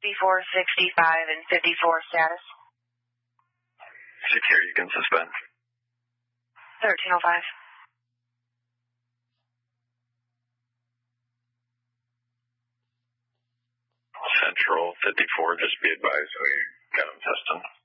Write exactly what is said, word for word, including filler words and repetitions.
fifty-four sixty-five and fifty-four status. Secure, you can suspend. thirteen oh five. Central fifty-four, just be advised we got them testing.